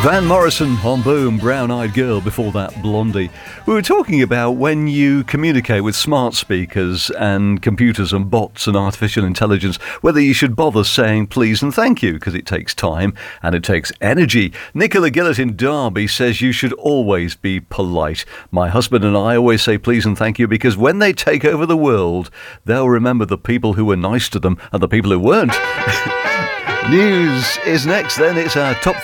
Van Morrison on Boom, Brown Eyed Girl, before that Blondie. We were talking about when you communicate with smart speakers and computers and bots and artificial intelligence, whether you should bother saying please and thank you, because it takes time and it takes energy. Nicola Gillett in Derby says you should always be polite. My husband and I always say please and thank you because when they take over the world, they'll remember the people who were nice to them and the people who weren't. News is next then. It's our top